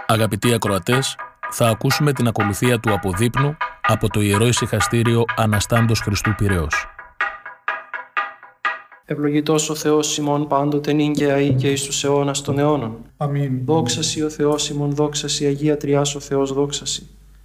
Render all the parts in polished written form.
Αγαπητοί ακροατές, θα ακούσουμε την ακολουθία του αποδείπνου από το Ιερό Ησυχαστήριο Αναστάντος Χριστού Πειραιώς. Ευλογητός ο Θεός ημών πάντοτε νυν και αεί και εις τους αιώνας των αιώνων. Αμήν. Δόξα σοι ο Θεός ημών, δόξα σοι Αγία Τριάς ο Θεός, δόξα σοι.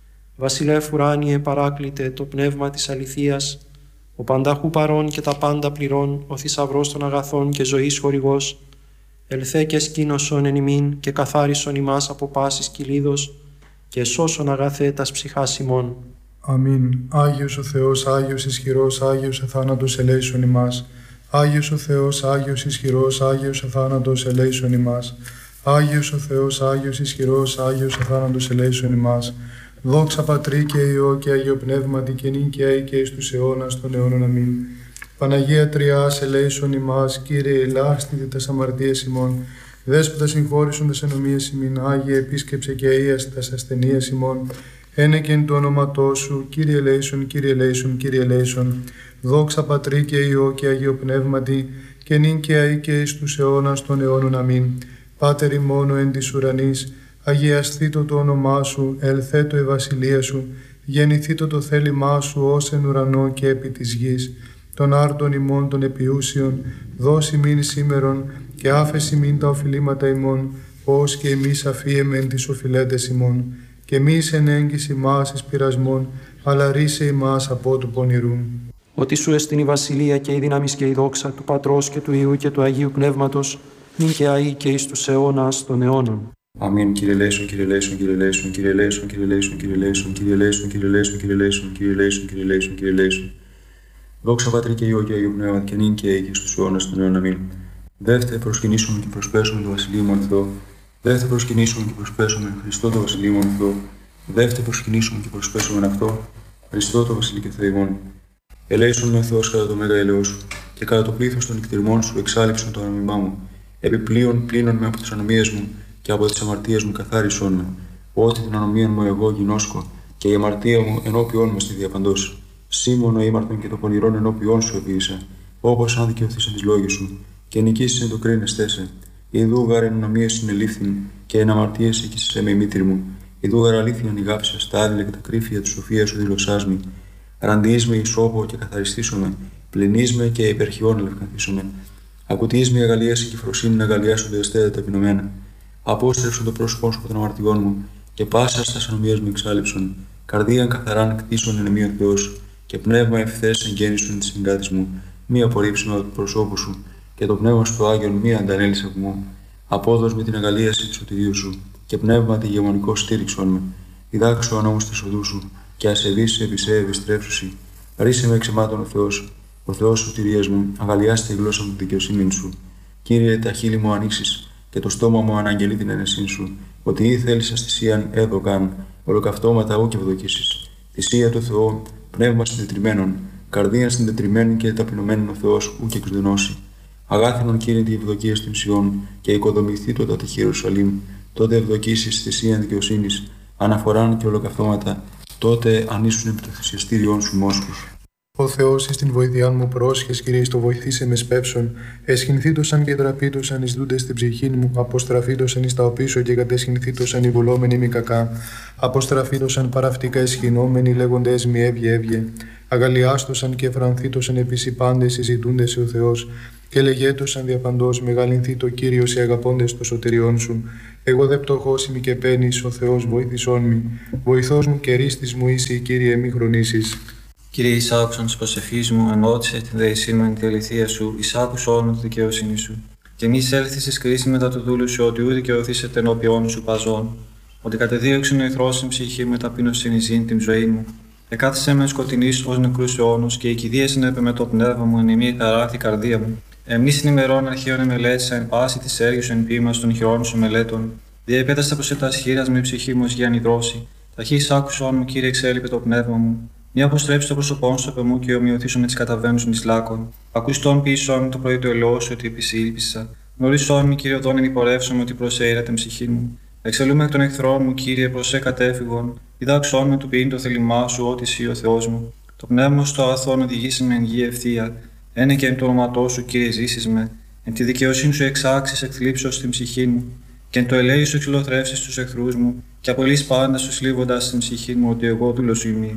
Βασιλεύ ουράνιε παράκλητε το πνεύμα της αληθείας, ο πανταχού παρών και τα πάντα πληρών, ο θησαυρός των αγαθών και ζωής χορηγός, ελθέ και σκήνωσον εν ημίν και καθάρισον ημάς από πάσης κυλίδος και σώσον αγαθέ τας ψυχάς ημών. Αμήν. Άγιος ο Θεός, Άγιος ισχυρός, Άγιος αθάνατος ελέησον ημάς. Άγιος ο Θεός, Άγιος ισχυρός, Άγιος αθάνατος ελέησον ημάς. Άγιος ο Θεός, Άγιος ισχυρός, Άγιος αθάνατος ελέησον ημάς. Δόξα Πατρί και Υιό και Αγίο Πνεύματι και νυν και αεί και εις τους αιώνας των αιώνων. Αμήν. Παναγία Τριάς ελέησον ημάς, Κύριε ελάστητε τας αμαρτίες ημών. Δέσποτα συγχώρησον τας ενομίες ημίν, Άγιε επίσκεψε και αΐασε τας ασθενείες ημών. Ένεκεν το όνοματό σου, Κύριε ελέησον, Κύριε ελέησον, Κύριε ελέησον. Δόξα Πατρί και Υιό και Αγίο Πνεύματι και νυν και αεί και εις τους αιώνας των αιώνων. Αμήν. Πάτερ ημών εν της ουρανής, αγιασθήτω το όνομά σου, ελθέτω η βασιλεία σου, γεννηθήτω το θέλημά σου ως εν ουρανό και επί της γης. Των άρτων ημών των επιούσιων, δώσει μην σήμερον και άφεση μην τα οφειλήματα ημών, ως και εμείς αφίεμεν τις οφειλέτες ημών. Και μη εν έγκυση μας εις πειρασμών, αλλά ρίσε ημάς από του πονηρού. Ότι σου εστιν η βασιλεία και η δύναμις και η δόξα του Πατρός και του Υιού και του Αγίου Πνεύματος, νυν και αεί και εις τους αιώνας των αιώνων. Αμήν. Κύριε ελέησον, Κύριε ελέησον, Κύριε ελέησον, Κύριε ελέησον, Κύριε ελέησον, Κύριε ελέησον, Κύριε ελέησον, Κύριε ελέησον, Κύριε ελέησον, Κύριε ελέησον, Κύριε ελέησον, Κύριε ελέησον. Δόξα Πατρί και Υιό και Αγίου Πνεύματι και νυν και αεί και στους αιώνας των αιώνων. Αμήν. Δεύτε προσκυνήσουμε και προσπέσουμε το Βασιλείο μου Θεό. Δεύτε προσκυνήσουμε και προσπέσουμε Χριστό το Βασιλείο μου Θεό. Δεύτε προσκυνήσουμε και προσπέσουμε αυτό Χριστό το Βασιλείο και Θεό ημών. Ελέησον με Θεός κατά το μέγα ελαιό σου και κατά το πλήθος των εκτιρμών σου εξάλειψον το ανομιμά μου. Επιπλέον πλύνον με από τις ανομίες μου και από τις αμαρτίες μου καθάρισον με. Ότι την ανομία μου εγώ γινώσκω και η αμαρτία μου ενώπιόν με στη διαπαντός. Σήμωνο ήμαρτον και το πονηρόν ενώπιόν σου επίησα, όπως αν δικαιωθείς τις λόγες σου, και νικήσεις εν το κρίνεστέ σε. Ιδού γάρ εν ανομίες συνελήφθην, και εν αμαρτίες έκυσες με η μήτρη μου. Ιδού γάρ αλήθειαν ηγάψα στα άδειλα και τα κρύφια της σοφίας σου δηλωσάς με. Ραντιείς με ισόπο και καθαριστήσομαι, πλυνείς με και υπερχιών ελευκανθήσομαι. Ακουτείς με αγαλίαση και φροσύνη να αγαλιάσονται εστέτα ταπεινωμένα. Απόστρεψον το πρόσωπό σου από των αμαρτιών μου, και πάσα στα ανομίες μου εξάλειψον. Καρδίαν καθαράν κτίσον εν εμεί ο Θεός, και πνεύμα ευθές εγγέννησον τη συγκάτη μου. Μη απορρίψουμε από το προσώπου σου, και το πνεύμα σου το Άγιον μη αντανέλησε από μου. Απόδος με την αγαλίαση του σωτηρίου σου, και πνεύμα τη γεμονικό στήριξον με. Διδάξω ανόμως τη οδού σου, και ασεβείς επί σε επιστρέψουσι. Ρίσε με εξαιμάτων ο Θεός σωτηρίας μου, αγαλιάστε η γλώσσα μου τη δικαιοσύνη σου. Κύριε, τα χείλη μου ανοίξεις, και το στόμα μου αναγγελεί την αίνεσή σου, ότι ή θέλεις θυσίαν έδωκαν, ολοκαυτώματα ου και ευδοκίσεις. Θυσία του Θεού, πνεύμα συντετριμένων, καρδία συντετριμένη και ταπεινωμένων ο Θεός ου και εξδενώσει. Αγάθινον Κύριε τη ευδοκία στην Σιών, και οικοδομηθεί το ταχύ Ιερουσαλήμ, τότε ευδοκίσεις θυσίαν δικαιοσύνης, αναφοράν και ολοκαυτώματα, τότε ανήσουν επί το θυσιαστήριόν σου μόσχους. Ο Θεός εις την βοηθειάν μου πρόσχες, Κύριε, το βοηθήσε με σπεύσον. Εσχυνθήτωσαν και τραπήτωσαν εις δούντες στην ψυχήν μου, αποστραφήτωσαν εις τα οπίσω και κατεσχυνθήτωσαν οι βουλόμενοι μη κακά. Αποστραφήτωσαν παραυτικά εσχυνόμενοι, λέγοντες μη έβγε. Αγαλιάστωσαν και εφρανθήτωσαν επίσης οι πάντες συζητούντες ο Θεός. Και λεγέτωσαν διαπαντός, μεγαλυνθεί το Κύριος οι αγαπώντες το σωτηριών σου. Εγώ δε πτωχός ημι και παίρνεις, ο Θεός βοήθησόν μη. Βοηθός μου και ρίστης μου είσαι, Κύριε, μη χρονίσεις. Κύριε, εισάκουσαν της προσευχής μου, ενώτησε την δεησή μου εν τη αληθεία σου, εισάκουσον τη δικαιοσύνη σου. Και μη έλθεις εις κρίση μετά του δούλου σου, ότι ου δικαιωθήσετε ενώπιόν σου παζών. Ότι κατεδίωξεν ο εχθρός στην ψυχή με ταπείνωσιν εις την ζωή μου. Εκάθισε με σκοτεινής ως νεκρούς αιώνους, και η κηδεία συνέπε με το πνεύμα μου, εν ημί ταράχθη καρδία μου. Εμείς ημερών αρχαίων εμελέτησα εν πάση της έργης σου εν ποίημας των χειρών σου μελέτων. Διεπέταστα προς ετάς χείρας με ψυχή μου ως για νηδρώσει. Ταχύς άκουσον μου, Κύριε, εξέλιπε το πνεύμα μου. Μη αποστρέψει το πρόσωπό σου από μου και ομοιωθήσω με τις καταβαίνους εις λάκων. Ακουστόν πίσω μου το πρωί του ελαιό σου ότι επισήλπισα. Γνωρίσον μη, Κύριε, οδόν ενυπορεύσομαι ότι προσέειρα ψυχή μου. Εξελούμε εκ των εχθρών μου, Κύριε, προσέ κατέφυγον. Διδάξον με του ποιήν το θέλημά σου, ότι εσύ ο Θεός μου. Το πνεύμα στο αγαθόν οδηγήσει με εν γη ευθεία. Ένε και εν το όνοματό σου, Κύριε, ζήσεις με. Εν τη δικαιοσύνη σου εξάξεις εκ θλίψεως στην ψυχή μου. Και εν το ελέη σου ξυλοθρεύσεις τους εχθρούς μου, και απολύς πάντα σου σλίβοντας στην ψυχή μου ότι εγώ δούλος σου ημί.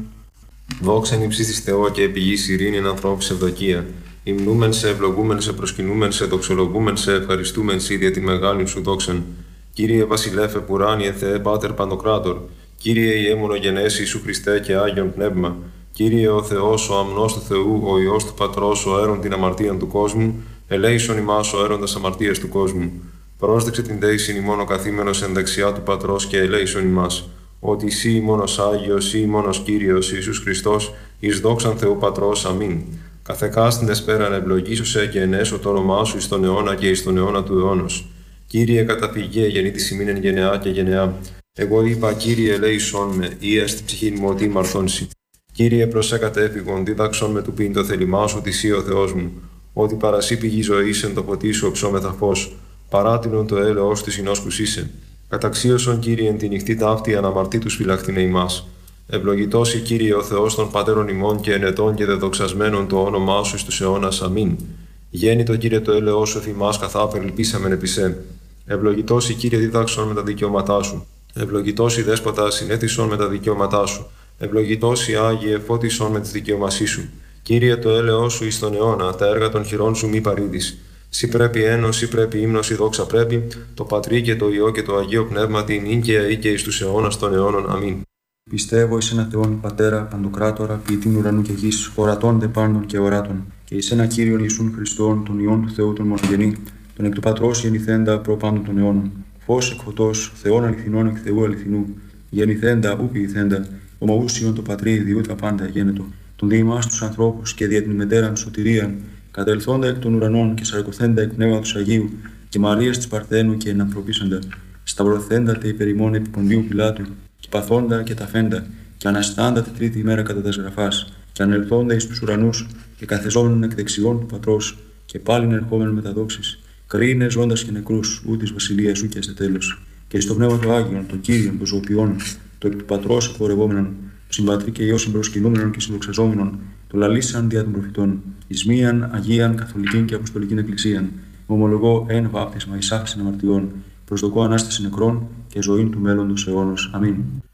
Δόξα υψίστης Θεό και επιγής ειρήνη εν ανθρώπους ευδοκία. Υμνούμεν σε, ευλογούμεν σε, προσκυνούμεν σε, δοξολογούμεν σε, ευχαριστούμεν σε για τη μεγάλη σου δόξαν. Κύριε Βασιλέφε Πουράνιε Θεέ Πάτερ Παντοκράτορ, Κύριε Ιε μονογενές Ιησού Χριστέ και Άγιον Πνεύμα, Κύριε ο Θεός, ο αμνός του Θεού, ο Υιός του Πατρός, ο έρων την αμαρτίαν του κόσμου, ελέησον ημάς ο έροντας αμαρτίας του κόσμου. Πρόσδεξε την δέησιν ημών ο καθήμενος εν δεξιά του Πατρός και ελέησον ημάς, ότι εσύ ημώνος Άγιος, εσύ ημώνος Κύριος Ιησούς Χριστός, εις δόξαν Θεού Πατρός, αμήν. Καθεκάστην εσπέραν ευλογήσωσε και ενέσω το όνομά σου εις τον αιώνα και εις τον αιώνα του αιώνος. Κύριε καταφυγέ γεννήτης ημίν εν γενεά και γενεά. Εγώ είπα, Κύριε ελέησον με, ή έστι ψυχήν μου ότι μαρθώνσει. Κύριε προσέ κατέφυγον, δίδαξον με του πίν το θέλημά σου, ότι εσύ ο Θεός μου, ότι παρασύ πηγή ζωής εν το ποτί σου οψόμεθα φως, παράτηνον το έλεος της συνόσκους είσαι. Καταξίωσον, Κύριε, εν τη νυχτή ταύτη αναμαρτήτους φυλαχτήνε ημάς. Ευλογητώσει, Κύριε, ο Θεός των πατέρων ημών και ενετών και δεδοξασμένων το όνομά σου εις τους αιώνας. Αμήν. Γέννητο, Κύριε, το έλεος σου εφημάς καθάπερ ελπίσαμεν επί σε. Ευλογητώσει, Κύριε, δίδαξον με τα δικαιώματά σου. Ευλογητώσει, Δέσποτα, συνέθισον με τα δικαιώματά σου. Ευλογητώσει, Άγιε, φώτισον με τη δικαιωμασή σου. Κύριε, το έλεος σου εις τον αιώνα, τα έργα των χειρών σου μη παρήδεις. Σύ πρέπει ένος, σύ πρέπει ύμνος, η δόξα πρέπει, το Πατρί και το Υιό και το Αγίο Πνεύμα την νυν και αεί και εις τους αιώνας των αιώνων. Αμήν. Πιστεύω εις ένα Θεόν Πατέρα, Παντοκράτορα, ποιητήν ουρανού και γης, ορατών δε πάντων και οράτων, και εις ένα Κύριον Ιησούν Χριστόν, τον Υιόν του Θεού τον μονογενή, τον εκ του Πατρός γεννηθέντα προ πάντων των αιώνων. Φως εκ φωτός, Θεόν αληθινών εκ Θεού αληθινού, γεννηθέντα ου ποιηθέντα, ομοούσιον το Πατρί διού τα πάντα γένετο, τον δι' ημάς τους ανθρώπους και δια την μετέραν σωτηρίαν, κατελθόντα εκ των ουρανών και σαρκωθέντα εκ πνεύματος Αγίου, και Μαρίας της Παρθένου και ενανθρωπίσαντα, σταυρωθέντα τε υπερημών επί Ποντίου Πιλάτου, και παθόντα και ταφέντα, και αναστάντα τη τρίτη ημέρα κατά τας γραφάς, και ανελθόντα εις τους ουρανούς, και καθεζόμενον εκ δεξιών του Πατρός, και πάλιν ερχόμενον με τα δόξης, κρίνε ζώντας και νεκρούς, ού της βασιλείας σου και σε τέλος, και εις το πνεύμα του Άγιον, τον Κύριον, των ζωοποιών, το εκ του Πατρός εκπορευόμενον, συμπατρί και Υιό συμπροσκυνούμενον και συνδοξαζόμενον, το λαλήσαν δια των προφητών, εις μίαν Αγίαν Καθολικήν και Αποστολικήν Εκκλησίαν, ομολογώ εν βάπτισμα εις άφεσιν αμαρτιών, προσδοκώ Ανάσταση νεκρών και ζωήν του μέλλοντος αιώνος. Αμήν.